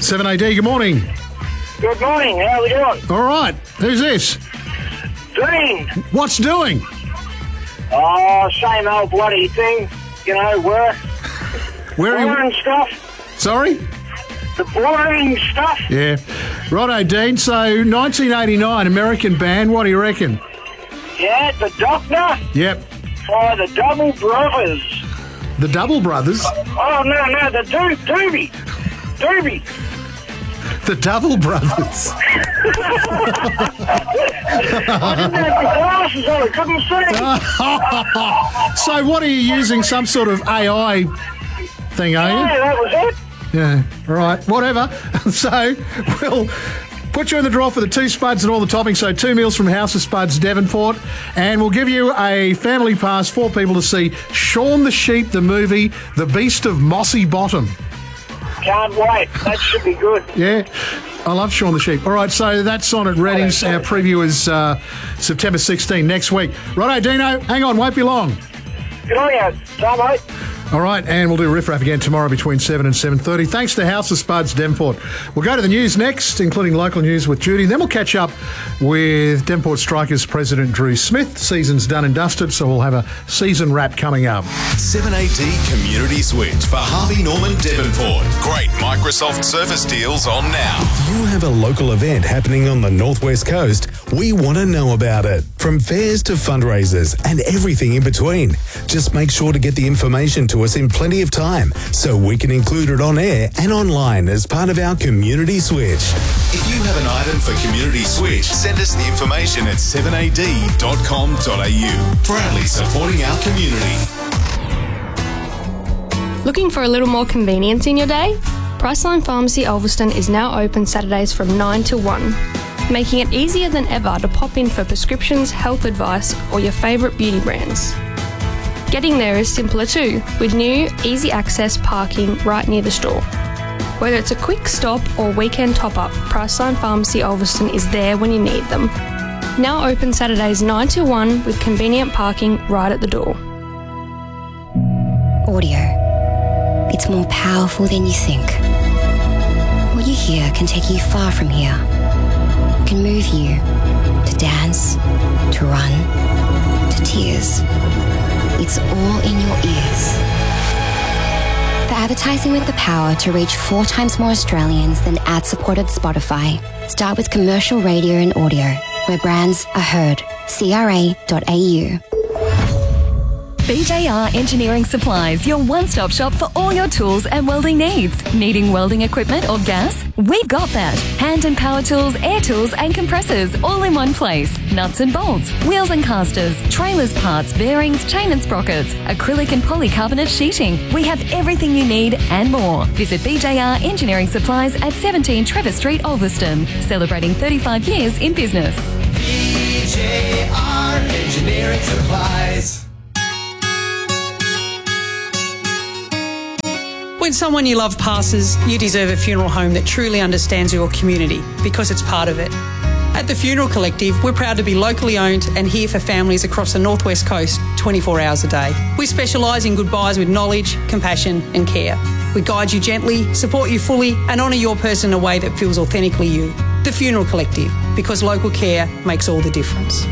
7AD, good morning. Good morning, how are we doing? All right, who's this? Dean. What's doing? Oh, same old bloody thing. You know, work. Where are Boring you? stuff. Sorry? The boring stuff. Yeah. Righto, Dean. So, 1989, American band, what do you reckon? Yeah, the Doctor Yep. by the Double Brothers. The Double Brothers? Oh, no, the Doobie. Doobie. The Double Brothers. I didn't have the glasses on, I couldn't see. So, what are you using? Some sort of AI thing, are you? Yeah, that was it. Yeah, all right, whatever. So we'll put you in the draw for the 2 spuds and all the toppings, so 2 meals from House of Spuds, Devonport, and we'll give you a family pass, 4 people to see Shaun the Sheep, the movie, The Beast of Mossy Bottom. Can't wait. That should be good. Yeah, I love Shaun the Sheep. All right, so that's on at Readings. Our preview is September 16, next week. Righto, Dino, hang on, won't be long. Good on you. Time, mate. All right, and we'll do Riff Raff again tomorrow between 7 and 7:30. Thanks to House of Spuds, Devonport. We'll go to the news next, including local news with Judy. Then we'll catch up with Devonport Strikers President Drew Smith. Season's done and dusted, so we'll have a season wrap coming up. 7AD Community Switch for Harvey Norman Devonport. Great Microsoft Surface deals on now. You have a local event happening on the Northwest Coast. We want to know about it. From fairs to fundraisers and everything in between. Just make sure to get the information to us in plenty of time so we can include it on air and online as part of our Community Switch. If you have an item for Community Switch, send us the information at 7ad.com.au. Proudly supporting our community. Looking for a little more convenience in your day? Priceline Pharmacy Ulverston is now open Saturdays from 9 to 1, making it easier than ever to pop in for prescriptions, health advice, or your favourite beauty brands. Getting there is simpler too, with new, easy access parking right near the store. Whether it's a quick stop or weekend top-up, Priceline Pharmacy Ulverston is there when you need them. Now open Saturdays 9 to 1 with convenient parking right at the door. Audio. It's more powerful than you think. What you hear can take you far from here. It can move you to dance, to run, to tears. It's all in your ears. For advertising with the power to reach 4 times more Australians than ad-supported Spotify, start with commercial radio and audio, where brands are heard. CRA.au. BJR Engineering Supplies, your one-stop shop for all your tools and welding needs. Needing welding equipment or gas? We've got that. Hand and power tools, air tools and compressors all in one place. Nuts and bolts, wheels and casters, trailers parts, bearings, chain and sprockets, acrylic and polycarbonate sheeting. We have everything you need and more. Visit BJR Engineering Supplies at 17 Trevor Street, Ulverston. Celebrating 35 years in business. BJR Engineering Supplies. When someone you love passes, you deserve a funeral home that truly understands your community because it's part of it. At the Funeral Collective, we're proud to be locally owned and here for families across the Northwest Coast 24 hours a day. We specialise in goodbyes with knowledge, compassion and care. We guide you gently, support you fully and honour your person in a way that feels authentically you. The Funeral Collective, because local care makes all the difference.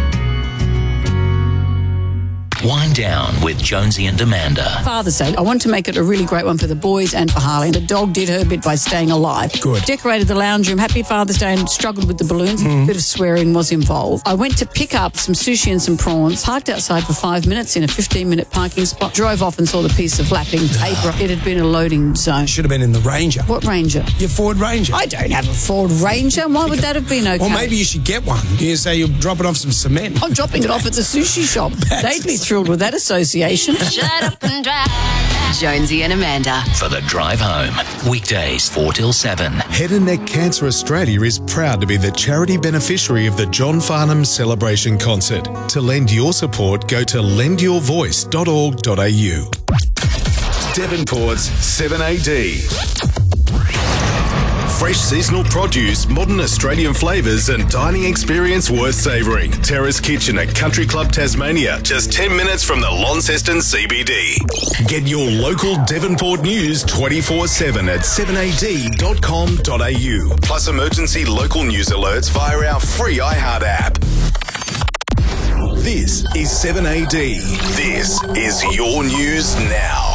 Wind Down with Jonesy and Amanda. Father's Day, I wanted to make it a really great one for the boys and for Harley. The dog did her bit by staying alive. Good. Decorated the lounge room. Happy Father's Day and struggled with the balloons. A bit of swearing was involved. I went to pick up some sushi and some prawns, parked outside for 5 minutes in a 15-minute parking spot, drove off and saw the piece of flapping paper. It had been a loading zone. Should have been in the Ranger. What Ranger? Your Ford Ranger. I don't have a Ford Ranger. Why would that have been okay? Or maybe you should get one. You say you're dropping off some cement. I'm dropping it off at the sushi shop. They'd be thrilled with that association. Shut up and drive. Jonesy and Amanda. For the drive home. Weekdays 4 till 7. Head and Neck Cancer Australia is proud to be the charity beneficiary of the John Farnham Celebration Concert. To lend your support, go to lendyourvoice.org.au. Devonport's 7AD. Fresh seasonal produce, modern Australian flavours and dining experience worth savouring. Terrace Kitchen at Country Club Tasmania, just 10 minutes from the Launceston CBD. Get your local Devonport news 24/7 at 7ad.com.au. Plus emergency local news alerts via our free iHeart app. This is 7AD. This is your news now.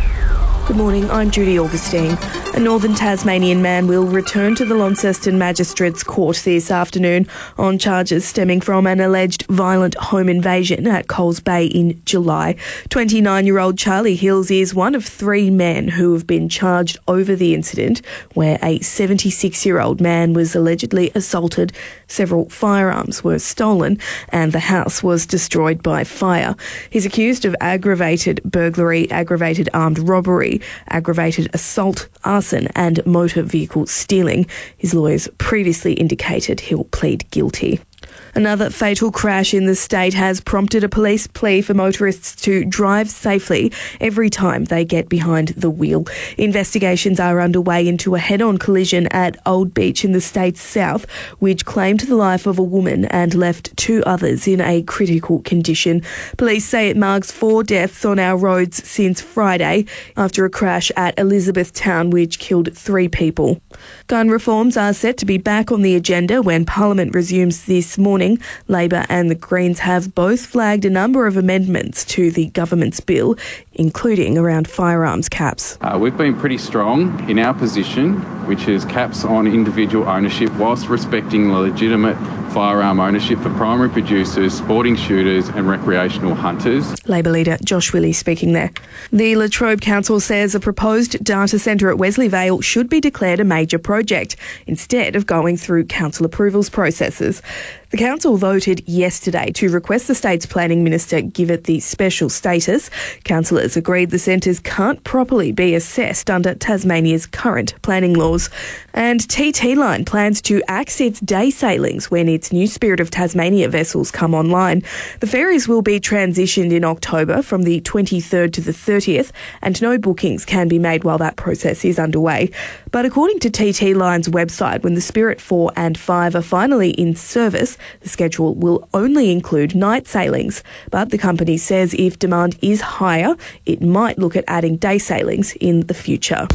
Good morning, I'm Judy Augustine. A northern Tasmanian man will return to the Launceston Magistrates Court this afternoon on charges stemming from an alleged violent home invasion at Coles Bay in July. 29-year-old Charlie Hills is one of 3 men who have been charged over the incident, where a 76-year-old man was allegedly assaulted, several firearms were stolen, and the house was destroyed by fire. He's accused of aggravated burglary, aggravated armed robbery, aggravated assault, arson and motor vehicle stealing. His lawyers previously indicated he'll plead guilty. Another fatal crash in the state has prompted a police plea for motorists to drive safely every time they get behind the wheel. Investigations are underway into a head-on collision at Old Beach in the state's south, which claimed the life of a woman and left 2 others in a critical condition. Police say it marks 4 deaths on our roads since Friday after a crash at Elizabethtown which killed 3 people. Gun reforms are set to be back on the agenda when Parliament resumes this morning. Labor and the Greens have both flagged a number of amendments to the government's bill, including around firearms caps. We've been pretty strong in our position, which is caps on individual ownership whilst respecting legitimate firearm ownership for primary producers, sporting shooters and recreational hunters. Labor leader Josh Willey speaking there. The Latrobe Council says a proposed data centre at Wesley Vale should be declared a major project instead of going through council approvals processes. The council voted yesterday to request the state's planning minister give it the special status. Councillors agreed the centres can't properly be assessed under Tasmania's current planning laws. And TT Line plans to axe its day sailings when its new Spirit of Tasmania vessels come online. The ferries will be transitioned in October from the 23rd to the 30th, and no bookings can be made while that process is underway. But according to TT Line's website, when the Spirit 4 and 5 are finally in service, the schedule will only include night sailings. But the company says if demand is higher, it might look at adding day sailings in the future.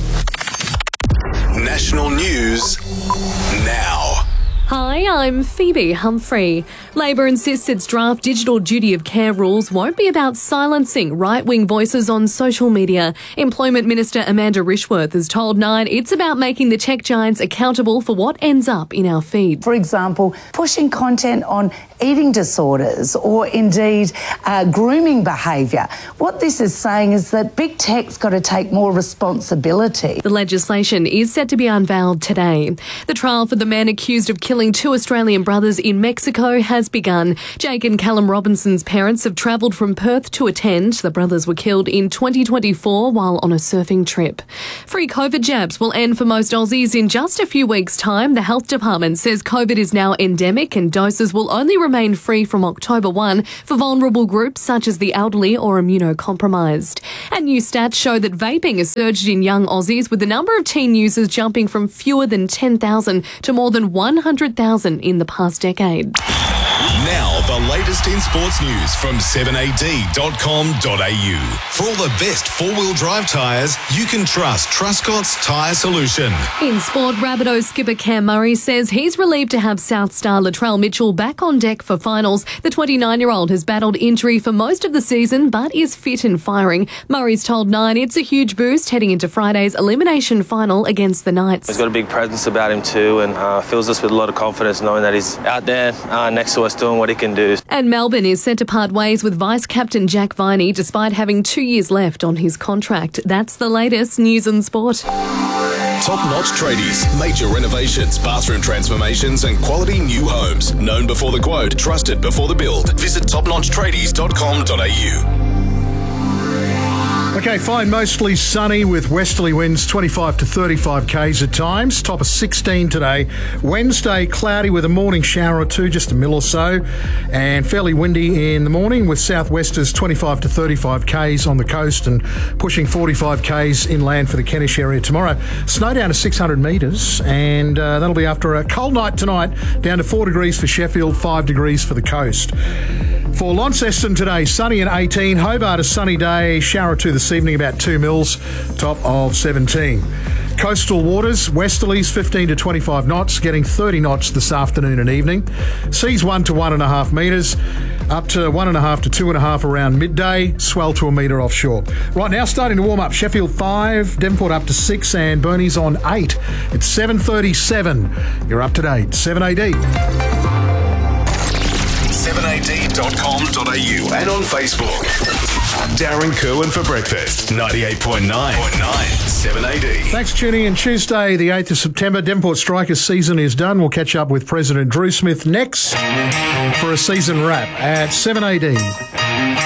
National news now. Hi, I'm Phoebe Humphrey. Labor insists its draft digital duty of care rules won't be about silencing right-wing voices on social media. Employment Minister Amanda Rishworth has told Nine it's about making the tech giants accountable for what ends up in our feed. For example, pushing content on eating disorders or indeed grooming behaviour. What this is saying is that big tech's got to take more responsibility. The legislation is set to be unveiled today. The trial for the man accused of killing 2 Australian brothers in Mexico has begun. Jake and Callum Robinson's parents have travelled from Perth to attend. The brothers were killed in 2024 while on a surfing trip. Free COVID jabs will end for most Aussies in just a few weeks' time. The Health Department says COVID is now endemic and doses will only remain free from October 1 for vulnerable groups such as the elderly or immunocompromised. And new stats show that vaping has surged in young Aussies, with the number of teen users jumping from fewer than 10,000 to more than 100,000 in the past decade. Now, the latest in sports news from 7ad.com.au. For all the best four-wheel drive tyres, you can trust Truscott's Tyre Solution. In sport, Rabbitohs skipper Cam Murray says he's relieved to have South star Latrell Mitchell back on deck for finals. The 29-year-old has battled injury for most of the season but is fit and firing. Murray's told Nine it's a huge boost heading into Friday's elimination final against the Knights. He's got a big presence about him too, and fills us with a lot of confidence knowing that he's out there next to us doing what he can do. And Melbourne is set to part ways with Vice-Captain Jack Viney despite having 2 years left on his contract. That's the latest news and sport. Top-notch tradies, major renovations, bathroom transformations and quality new homes. Known before the quote, trusted before the build. Visit topnotchtrades.com.au. Okay, fine, mostly sunny with westerly winds 25 to 35 k's at times. Top of 16 today. Wednesday, cloudy with a morning shower or two, just a mil or so. And fairly windy in the morning with southwesters 25 to 35 k's on the coast and pushing 45 k's inland for the Kentish area tomorrow. Snow down to 600 metres, and that'll be after a cold night tonight, down to 4 degrees for Sheffield, 5 degrees for the coast. For Launceston today, sunny and 18. Hobart, a sunny day. Shower or two this evening, about 2 mils. Top of 17. Coastal waters, westerlies 15 to 25 knots, getting 30 knots this afternoon and evening. Seas 1 to 1.5 metres, up to 1.5 to 2.5 around midday, swell to a metre offshore. Right now, starting to warm up. Sheffield 5, Devonport up to 6, and Burnie's on 8. It's 7:37. You're up to date. 7AD. 7ad.com.au and on Facebook. Darren Kerwin for breakfast. 98.9 7AD. Thanks for tuning in. Tuesday, the 8th of September. Devonport Strikers season is done. We'll catch up with President Drew Smith next for a season wrap at 7AD.